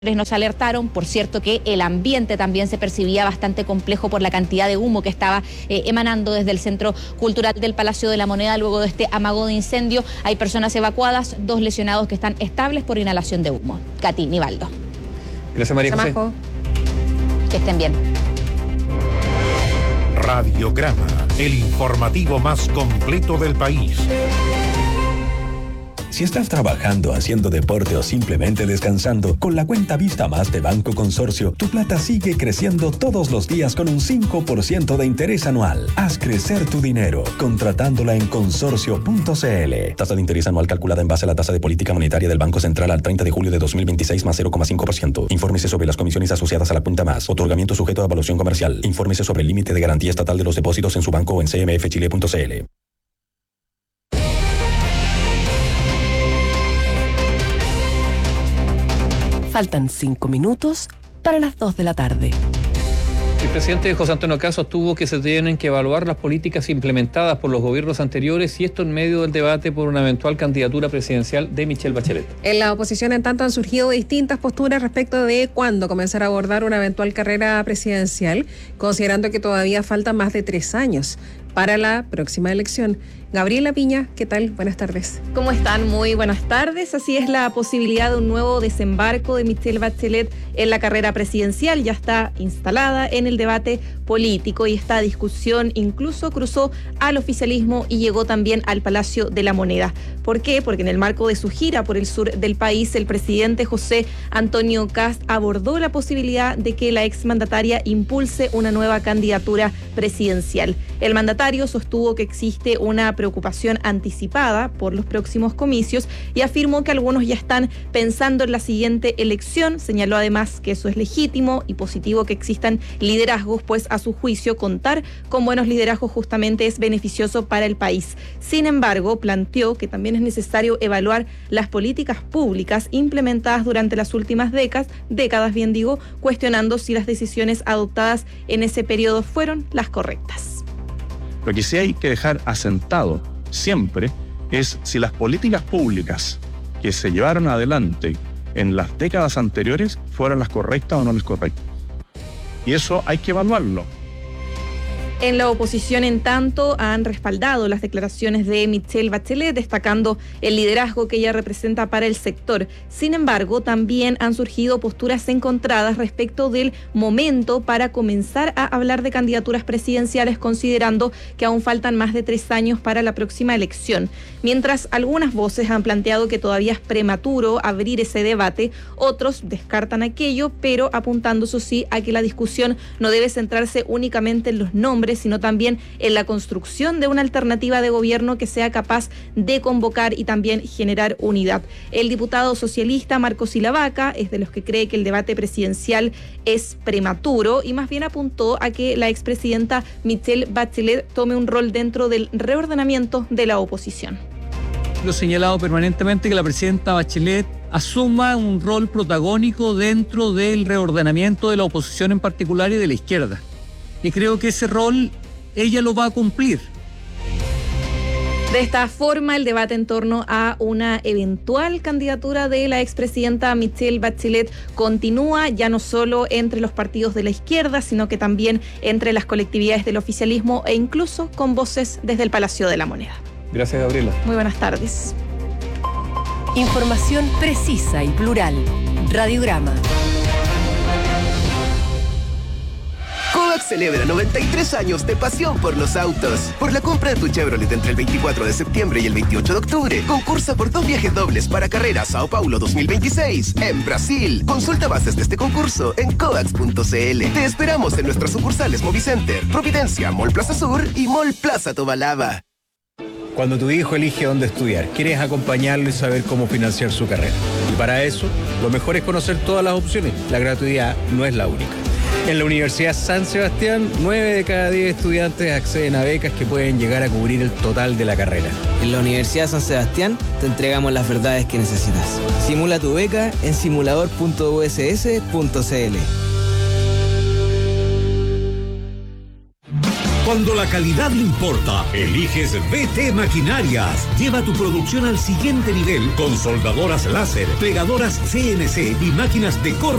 Nos alertaron, por cierto, que el ambiente también se percibía bastante complejo por la cantidad de humo que estaba emanando desde el Centro Cultural del Palacio de la Moneda luego de este amago de incendio. Hay personas evacuadas, 2 lesionados que están estables por inhalación de humo. Katy, Nivaldo. Gracias, María José. Que estén bien. Radiograma, el informativo más completo del país. Si estás trabajando, haciendo deporte o simplemente descansando, con la cuenta Vista Más de Banco Consorcio, tu plata sigue creciendo todos los días con un 5% de interés anual. Haz crecer tu dinero, contratándola en consorcio.cl. Tasa de interés anual calculada en base a la tasa de política monetaria del Banco Central al 30 de julio de 2026 más 0,5%. Infórmese sobre las comisiones asociadas a la cuenta Más. Otorgamiento sujeto a evaluación comercial. Infórmese sobre el límite de garantía estatal de los depósitos en su banco o en cmfchile.cl. Faltan 5 minutos para las 2 de la tarde. El presidente José Antonio Kast sostuvo que se tienen que evaluar las políticas implementadas por los gobiernos anteriores y esto en medio del debate por una eventual candidatura presidencial de Michelle Bachelet. En la oposición, en tanto, han surgido distintas posturas respecto de cuándo comenzar a abordar una eventual carrera presidencial, considerando que todavía faltan más de 3 años para la próxima elección. Gabriela Piña, ¿qué tal? Buenas tardes. ¿Cómo están? Muy buenas tardes. Así es, la posibilidad de un nuevo desembarco de Michelle Bachelet en la carrera presidencial ya está instalada en el debate político y esta discusión incluso cruzó al oficialismo y llegó también al Palacio de la Moneda. ¿Por qué? Porque en el marco de su gira por el sur del país, el presidente José Antonio Kast abordó la posibilidad de que la exmandataria impulse una nueva candidatura presidencial. El mandatario sostuvo que existe una preocupación anticipada por los próximos comicios y afirmó que algunos ya están pensando en la siguiente elección. Señaló además que eso es legítimo y positivo que existan liderazgos, pues a su juicio contar con buenos liderazgos justamente es beneficioso para el país. Sin embargo, planteó que también es necesario evaluar las políticas públicas implementadas durante las últimas décadas, cuestionando si las decisiones adoptadas en ese periodo fueron las correctas. Lo que sí hay que dejar asentado siempre es si las políticas públicas que se llevaron adelante en las décadas anteriores fueron las correctas o no las correctas. Y eso hay que evaluarlo. En la oposición, en tanto, han respaldado las declaraciones de Michelle Bachelet, destacando el liderazgo que ella representa para el sector. Sin embargo, también han surgido posturas encontradas respecto del momento para comenzar a hablar de candidaturas presidenciales, considerando que aún faltan más de 3 años para la próxima elección. Mientras algunas voces han planteado que todavía es prematuro abrir ese debate, otros descartan aquello, pero apuntando, eso sí, a que la discusión no debe centrarse únicamente en los nombres, sino también en la construcción de una alternativa de gobierno que sea capaz de convocar y también generar unidad. El diputado socialista Marco Silavaca es de los que cree que el debate presidencial es prematuro y más bien apuntó a que la expresidenta Michelle Bachelet tome un rol dentro del reordenamiento de la oposición. Lo he señalado permanentemente que la presidenta Bachelet asuma un rol protagónico dentro del reordenamiento de la oposición en particular y de la izquierda. Y creo que ese rol ella lo va a cumplir. De esta forma, el debate en torno a una eventual candidatura de la expresidenta Michelle Bachelet continúa ya no solo entre los partidos de la izquierda, sino que también entre las colectividades del oficialismo e incluso con voces desde el Palacio de la Moneda. Gracias, Gabriela. Muy buenas tardes. Información precisa y plural. Radiograma. Kodak celebra 93 años de pasión por los autos. Por la compra de tu Chevrolet entre el 24 de septiembre y el 28 de octubre, concursa por 2 viajes dobles para carrera Sao Paulo 2026 en Brasil. Consulta bases de este concurso en Kodak.cl. Te esperamos en nuestras sucursales Movicenter, Providencia, Mall Plaza Sur y Mall Plaza Tobalaba. Cuando tu hijo elige dónde estudiar, quieres acompañarlo y saber cómo financiar su carrera. Y para eso, lo mejor es conocer todas las opciones. La gratuidad no es la única. En la Universidad San Sebastián, 9 de cada 10 estudiantes acceden a becas que pueden llegar a cubrir el total de la carrera. En la Universidad San Sebastián te entregamos las verdades que necesitas. Simula tu beca en simulador.uss.cl. Cuando la calidad importa, eliges BT Maquinarias. Lleva tu producción al siguiente nivel con soldadoras láser, pegadoras CNC y máquinas de corte